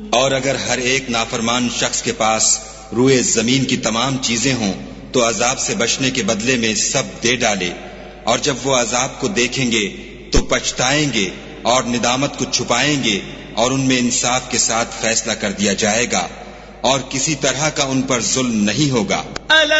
और अगर हर एक नाफरमान शख्स के पास रुए जमीन की तमाम चीजें हों तो अजाब से बचने के बदले में सब दे डाले, और जब वो अजाब को देखेंगे तो पछताएंगे और निदामत को छुपाएंगे, और उनमें इंसाफ के साथ फैसला कर दिया जाएगा और किसी तरह का उन पर जुल्म नहीं होगा।